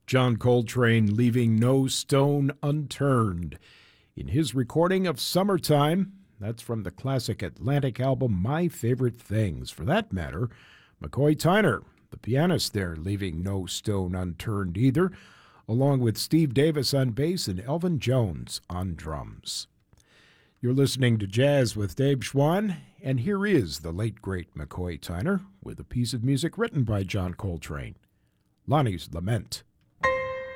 John Coltrane leaving no stone unturned. In his recording of Summertime, that's from the classic Atlantic album My Favorite Things. For that matter, McCoy Tyner, the pianist there, leaving no stone unturned either, along with Steve Davis on bass and Elvin Jones on drums. You're listening to Jazz with Dave Schwann, and here is the late, great McCoy Tyner with a piece of music written by John Coltrane, Lonnie's Lament.